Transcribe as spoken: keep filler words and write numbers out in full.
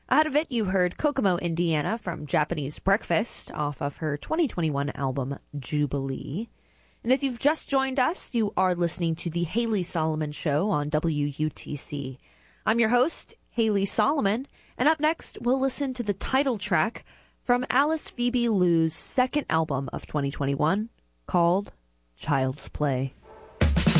Out of it, you heard Kokomo, Indiana from Japanese Breakfast off of her twenty twenty-one album, Jubilee. And if you've just joined us, you are listening to The Haley Solomon Show on W U T C. I'm your host, Haley Solomon, and up next, we'll listen to the title track from Alice Phoebe Lou's second album of twenty twenty-one, called Child's Play.